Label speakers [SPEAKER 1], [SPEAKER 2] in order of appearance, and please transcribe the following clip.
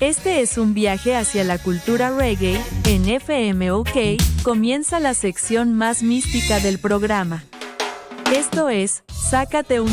[SPEAKER 1] Este es un viaje hacia la cultura reggae. En FM OK comienza la sección más mística del programa. Esto es, Sácate un